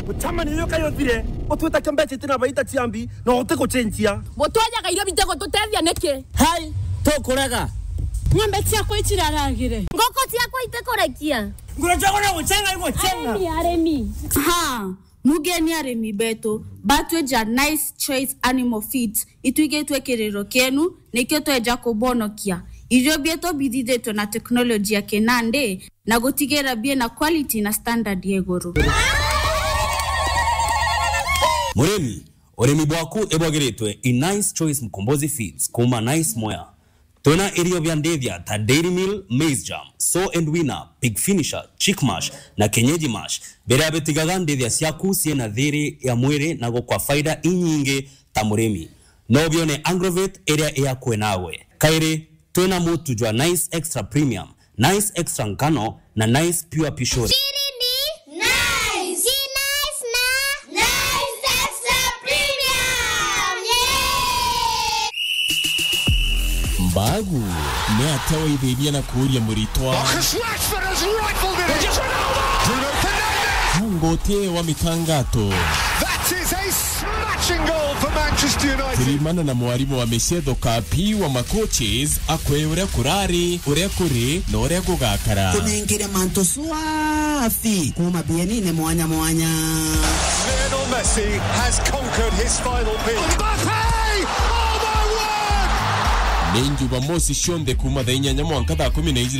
Utama ni yoka yothire. Otueta kembeche tena baita chiambi no oteko chenchia. Botonya gairo bitego tutethia neke. Hai, tokuraga. Ng'ombe ciakwa itiraragire. Ngoko ciakwa itekorekia. Ngurachagona guchenga iko chenga. Aremi. Ha, mugeni aremi beto. Batweja Nice Choice Animal Feeds. Ituigetwe kerero kenu nekyo tweja kubonokia. Irio bieto bididetwe na teknolojia kenande na gutigera bie na quality na standard yegoro. Muremi, oremi bwaku ebogeretwe in Nice Choice Mkombozi Feeds kuma Nice Moya. Tuna irio vyandevya ta Dairy Meal, Maize Jam, So and Winner, Pig Finisher, Chick Mash na Kenyeji Mash. Bera betigaga ndevya siaku siena dhere ya mwere na kwa faida inyinge ta Muremi. Nobione Agrovet area ya kwenawe. Kaire, tuna mutu jwa Nice Extra Premium, Nice Extra Ngano na Nice Pure Pishori. Bagu ne atawa ibebia na kuria muritwa Ngote wa mitangato. That is a smashing goal for Manchester United. Tirimana na mwarimu wa Meshedo Kapi wa makoches akwe uria kurari uria kuri na uria gugakara kunengire manto swafi kuma bienine mwanya Lionel Messi has conquered his final peak. Mbappe! Oh my word! Nenju ba mosi shonde kuma da inyanya mwanka da 10